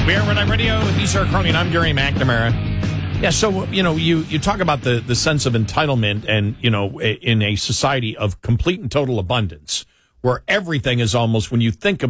We are Red Eye Radio. He's Eric Carney, and I'm Gary McNamara. Yeah, so, you talk about the sense of entitlement and, in a society of complete and total abundance where everything is almost, when you think